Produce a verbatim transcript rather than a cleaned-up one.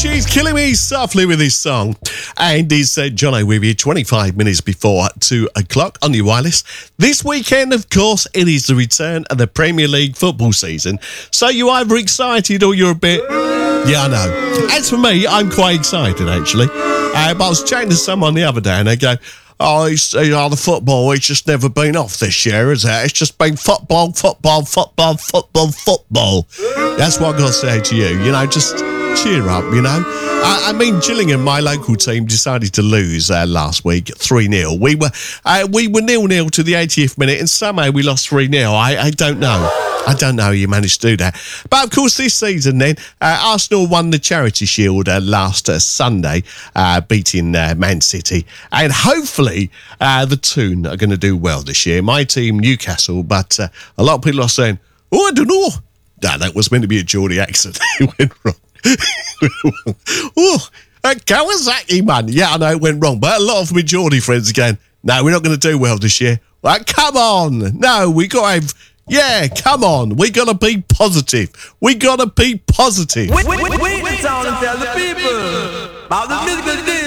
She's killing me softly with this song. And it's uh, Jono with you, twenty-five minutes before two o'clock on your wireless. This weekend, of course, it is the return of the Premier League football season. So you're either excited or you're a bit... Yeah, I know. As for me, I'm quite excited, actually. Uh, but I was chatting to someone the other day and they go, oh, it's, you know, the football, it's just never been off this year, is it? It's just been football, football, football, football, football. That's what I've got to say to you. You know, just cheer up, you know. I, I mean, Gillingham, my local team, decided to lose uh, last week, three nil. We were uh, we were nil nil to the eightieth minute, and somehow we lost three nil. I, I don't know. I don't know how you managed to do that. But, of course, this season then, uh, Arsenal won the Charity Shield uh, last uh, Sunday, uh, beating uh, Man City. And hopefully uh, the Toon are going to do well this year. My team, Newcastle, but uh, a lot of people are saying, oh, I don't know. No, that was meant to be a Geordie accent. It went wrong. oh, uh, Kawasaki, man. Yeah, I know it went wrong. But a lot of my Geordie friends again, no, we're not going to do well this year. Well, come on. No, we got to have... Yeah, come on. We got to be positive. We got to be positive. We, we, we, we, we tell the people about the musical